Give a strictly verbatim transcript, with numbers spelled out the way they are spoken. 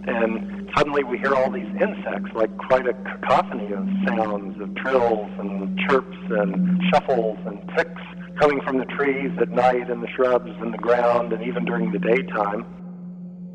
and suddenly we hear all these insects, like quite a cacophony of sounds, of trills and chirps and shuffles and ticks coming from the trees at night and the shrubs and the ground and even during the daytime.